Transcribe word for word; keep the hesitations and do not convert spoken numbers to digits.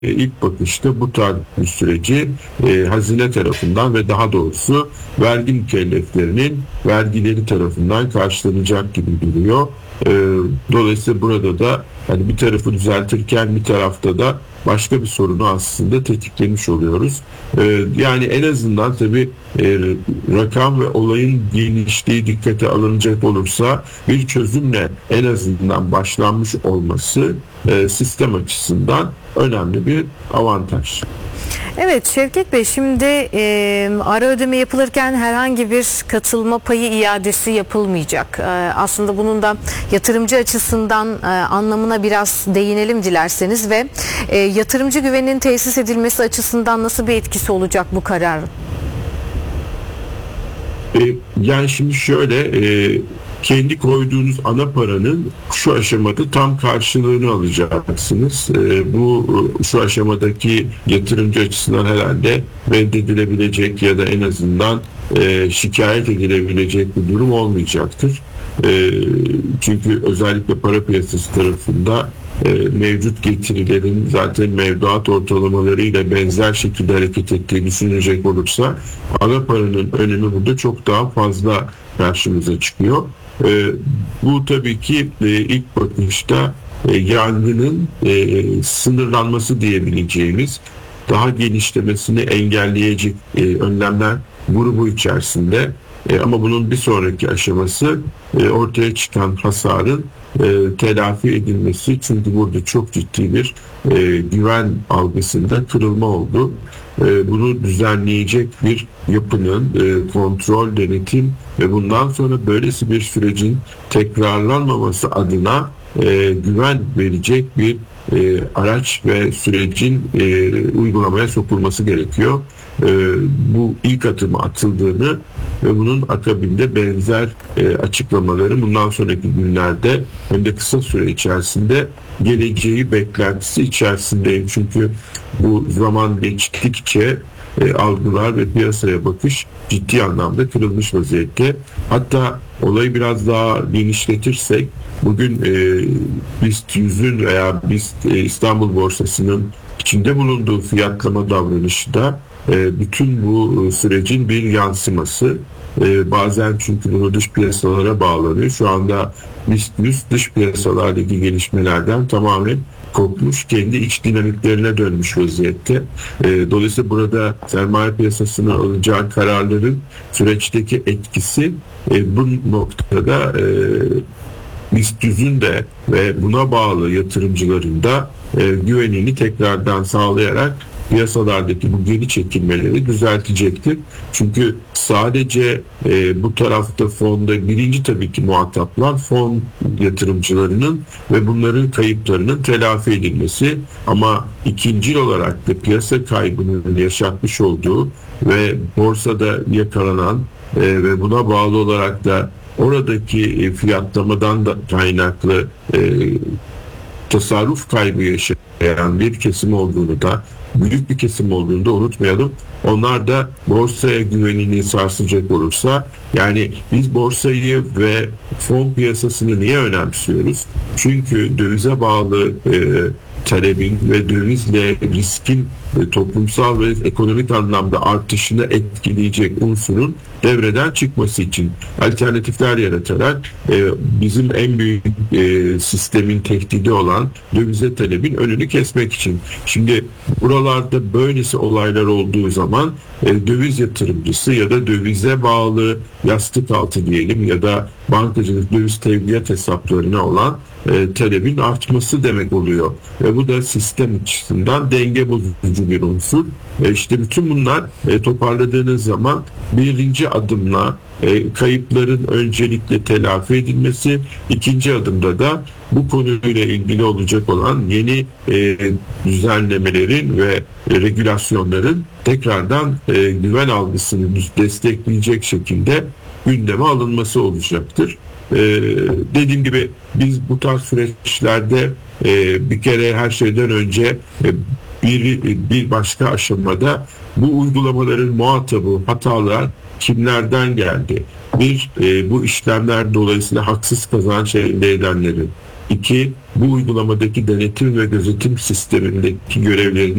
ilk bakışta bu tarz bir süreci e, hazine tarafından ve daha doğrusu vergi mükelleflerinin vergileri tarafından karşılanacak gibi duruyor. E, dolayısıyla burada da hani bir tarafı düzeltirken bir tarafta da başka bir sorunu aslında tetiklemiş oluyoruz. E, yani en azından tabii e, rakam ve olayın genişliği dikkate alınacak olursa bir çözümle en azından başlanmış olması e, sistem açısından önemli bir avantaj. Evet Şevket Bey, şimdi e, ara ödeme yapılırken herhangi bir katılma payı iadesi yapılmayacak. E, aslında bunun da yatırımcı açısından e, anlamına biraz değinelim dilerseniz ve e, yatırımcı güveninin tesis edilmesi açısından nasıl bir etkisi olacak bu kararın? E, yani şimdi şöyle, e, kendi koyduğunuz ana paranın şu aşamada tam karşılığını alacaksınız. E, bu şu aşamadaki yatırımcı açısından herhalde reddedilebilecek ya da en azından e, şikayet edilebilecek bir durum olmayacaktır. E, çünkü özellikle para piyasası tarafında e, mevcut getirilerin zaten mevduat ortalamalarıyla benzer şekilde hareket ettiğini düşünecek olursa ana paranın önemi burada çok daha fazla karşımıza çıkıyor. E, bu tabii ki e, ilk bakışta e, yangının e, sınırlanması diyebileceğimiz, daha genişlemesini engelleyecek e, önlemler grubu içerisinde. E, ama bunun bir sonraki aşaması e, ortaya çıkan hasarın e, telafi edilmesi. Çünkü burada çok ciddi bir e, güven algısında kırılma oldu. E, bunu düzenleyecek bir yapının e, kontrol, denetim ve bundan sonra böylesi bir sürecin tekrarlanmaması adına e, güven verecek bir e, araç ve sürecin e, uygulamaya sokulması gerekiyor. E, bu ilk adımı atıldığını ve bunun akabinde benzer e, açıklamaları bundan sonraki günlerde hem de kısa süre içerisinde geleceği beklentisi içerisindeyim. Çünkü bu zaman geçtikçe e, algılar ve piyasaya bakış ciddi anlamda kırılmış vaziyette. Hatta olayı biraz daha genişletirsek bugün e, BIST yüzün veya BIST e, İstanbul borsasının içinde bulunduğu fiyatlama davranışı da e, bütün bu sürecin bir yansıması. E, bazen çünkü bunu dış piyasalara bağlanıyor. Şu anda BIST yüz dış piyasalardaki gelişmelerden tamamen kopmuş, kendi iç dinamiklerine dönmüş vaziyette. E, dolayısıyla burada sermaye piyasasına alacağı kararların süreçteki etkisi e, bu noktada e, BIST yüzün de ve buna bağlı yatırımcıların da e, güvenini tekrardan sağlayarak piyasalardaki bu geri çekilmeleri düzeltecektir. Çünkü sadece e, bu tarafta fonda birinci tabii ki muhataplar fon yatırımcılarının ve bunların kayıplarının telafi edilmesi, ama ikinci olarak da piyasa kaybının yaşatmış olduğu ve borsada yakalanan e, ve buna bağlı olarak da oradaki e, fiyatlamadan da kaynaklı e, tasarruf kaybı yaşayan bir kesim olduğunu da, büyük bir kesim olduğunu da unutmayalım. Onlar da borsaya güvenini sarsacak olursa, yani biz borsayı ve fon piyasasını niye önemsiyoruz? Çünkü dövize bağlı e, talebin ve dövizle riskin e, toplumsal ve ekonomik anlamda artışını etkileyecek unsurun devreden çıkması için alternatifler yaratarak e, bizim en büyük e, sistemin tehdidi olan dövize talebin önünü kesmek için. Şimdi buralarda böylesi olaylar olduğu zaman e, döviz yatırımcısı ya da dövize bağlı yastık altı diyelim ya da bankacılık döviz tevdiat hesaplarına olan e, talebin artması demek oluyor. Ve bu da sistem açısından denge bozucu bir unsur. E, işte bütün bunlar e, toparladığınız zaman birinci adımla e, kayıpların öncelikle telafi edilmesi, ikinci adımda da bu konuyla ilgili olacak olan yeni e, düzenlemelerin ve e, regülasyonların tekrardan e, güven algısını destekleyecek şekilde gündeme alınması olacaktır. Ee, dediğim gibi biz bu tarz süreçlerde e, bir kere her şeyden önce e, bir, bir başka aşamada bu uygulamaların muhatabı, hatalar kimlerden geldi? Bir, e, bu işlemler dolayısıyla haksız kazanç elde edenlerin İki, bu uygulamadaki denetim ve gözetim sistemindeki görevlerini